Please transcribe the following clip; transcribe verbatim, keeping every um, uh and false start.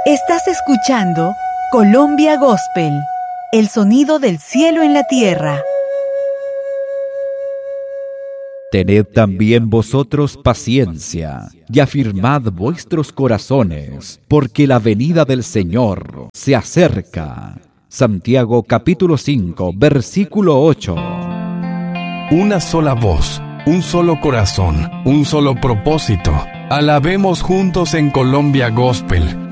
Estás escuchando Colombia Gospel, el sonido del cielo en la tierra. Tened también vosotros paciencia, y afirmad vuestros corazones, porque la venida del Señor se acerca. Santiago capítulo cinco, versículo ocho. Una sola voz, un solo corazón, un solo propósito. Alabemos juntos en Colombia Gospel.